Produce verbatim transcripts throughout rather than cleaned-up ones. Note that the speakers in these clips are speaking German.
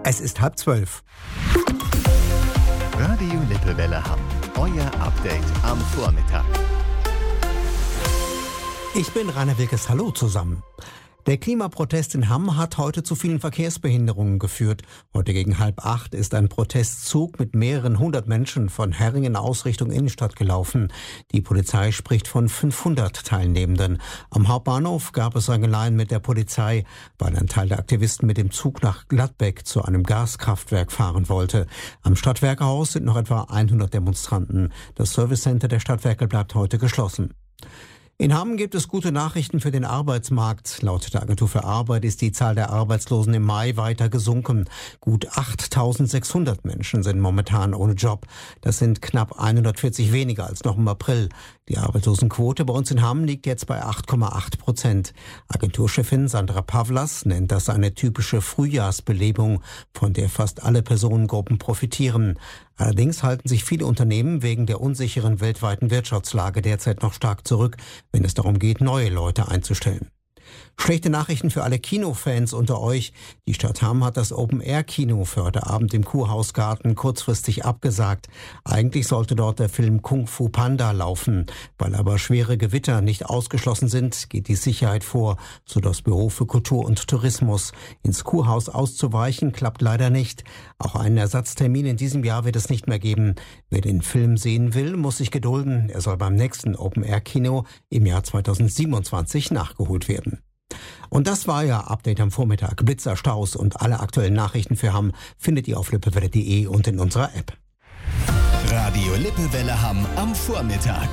Es ist halb zwölf. Radio Lippewelle Hamm. Euer Update am Vormittag. Ich bin Rainer Wilkes. Hallo zusammen. Der Klimaprotest in Hamm hat heute zu vielen Verkehrsbehinderungen geführt. Heute gegen halb acht ist ein Protestzug mit mehreren hundert Menschen von Herringen aus Richtung Innenstadt gelaufen. Die Polizei spricht von fünfhundert Teilnehmenden. Am Hauptbahnhof gab es Rangeleien mit der Polizei, weil ein Teil der Aktivisten mit dem Zug nach Gladbeck zu einem Gaskraftwerk fahren wollte. Am Stadtwerkehaus sind noch etwa hundert Demonstranten. Das Servicecenter der Stadtwerke bleibt heute geschlossen. In Hamm gibt es gute Nachrichten für den Arbeitsmarkt. Laut der Agentur für Arbeit ist die Zahl der Arbeitslosen im Mai weiter gesunken. Gut achttausendsechshundert Menschen sind momentan ohne Job. Das sind knapp hundertvierzig weniger als noch im April. Die Arbeitslosenquote bei uns in Hamm liegt jetzt bei acht Komma acht Prozent. Agenturchefin Sandra Pavlas nennt das eine typische Frühjahrsbelebung, von der fast alle Personengruppen profitieren. Allerdings halten sich viele Unternehmen wegen der unsicheren weltweiten Wirtschaftslage derzeit noch stark zurück, wenn es darum geht, neue Leute einzustellen. Schlechte Nachrichten für alle Kinofans unter euch. Die Stadt Hamm hat das Open-Air-Kino für heute Abend im Kurhausgarten kurzfristig abgesagt. Eigentlich sollte dort der Film Kung Fu Panda laufen. Weil aber schwere Gewitter nicht ausgeschlossen sind, geht die Sicherheit vor, so das Büro für Kultur und Tourismus. Ins Kurhaus auszuweichen klappt leider nicht. Auch einen Ersatztermin in diesem Jahr wird es nicht mehr geben. Wer den Film sehen will, muss sich gedulden. Er soll beim nächsten Open-Air-Kino im Jahr zweitausendsiebenundzwanzig nachgeholt werden. Und das war ja Update am Vormittag. Blitzer, Staus und alle aktuellen Nachrichten für Hamm findet ihr auf lippewelle punkt de und in unserer App. Radio Lippewelle Hamm am Vormittag.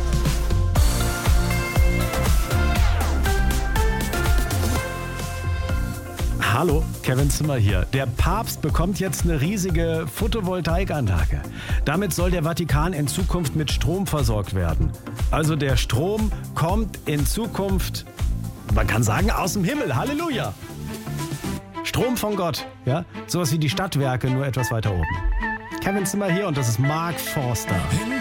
Hallo, Kevin Zimmer hier. Der Papst bekommt jetzt eine riesige Photovoltaikanlage. Damit soll der Vatikan in Zukunft mit Strom versorgt werden. Also der Strom kommt in Zukunft, man kann sagen, aus dem Himmel. Halleluja! Strom von Gott. Ja? Sowas wie die Stadtwerke, nur etwas weiter oben. Kevin Zimmer hier und das ist Mark Forster.